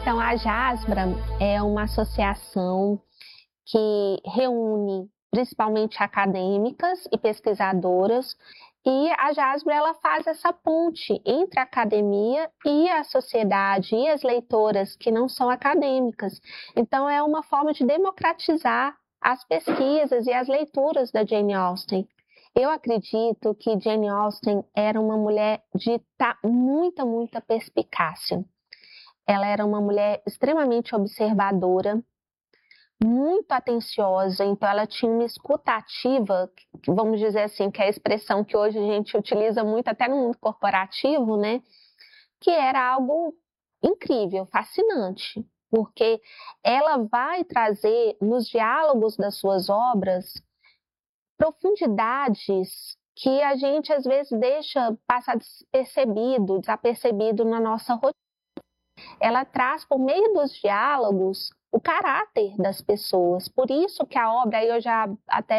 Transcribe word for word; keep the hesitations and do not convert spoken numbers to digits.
Então, a JASBRA é uma associação que reúne principalmente acadêmicas e pesquisadoras, e a JASBRA ela faz essa ponte entre a academia e a sociedade e as leitoras que não são acadêmicas. Então, é uma forma de democratizar as pesquisas e as leituras da Jane Austen. Eu acredito que Jane Austen era uma mulher de muita, muita perspicácia. Ela era uma mulher extremamente observadora, muito atenciosa, então ela tinha uma escuta ativa, vamos dizer assim, que é a expressão que hoje a gente utiliza muito até no mundo corporativo, né? Que era algo incrível, fascinante, porque ela vai trazer nos diálogos das suas obras profundidades que a gente às vezes deixa passar despercebido, desapercebido na nossa rotina. Ela traz por meio dos diálogos o caráter das pessoas, por isso que a obra, aí eu já até